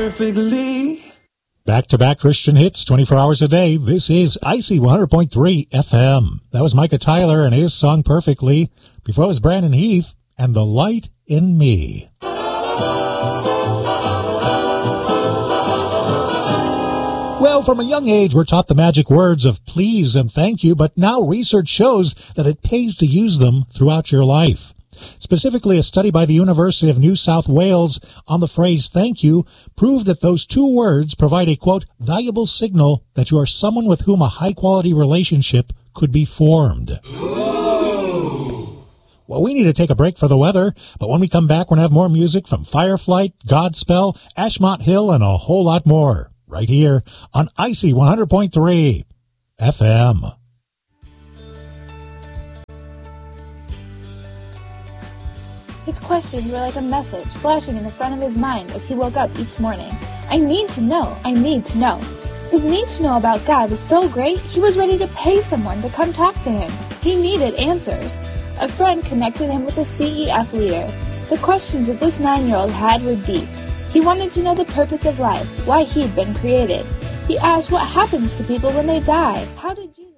perfectly. Back-to-back Christian hits, 24 hours a day. This is Icy 100.3 FM. That was Micah Tyler and his song Perfectly. Before it was Brandon Heath and The Light in Me. Well, from a young age, we're taught the magic words of please and thank you, but now research shows that it pays to use them throughout your life. Specifically, a study by the University of New South Wales on the phrase thank you proved that those two words provide a, quote, valuable signal that you are someone with whom a high-quality relationship could be formed. Ooh. Well, we need to take a break for the weather, but when we come back, we're going to have more music from Fireflight, Godspell, Ashmont Hill, and a whole lot more. Right here on Icy 100.3 FM. His questions were like a message flashing in the front of his mind as he woke up each morning. I need to know. I need to know. His need to know about God was so great, he was ready to pay someone to come talk to him. He needed answers. A friend connected him with a CEF leader. The questions that this 9-year-old had were deep. He wanted to know the purpose of life, why he'd been created. He asked what happens to people when they die. How did you...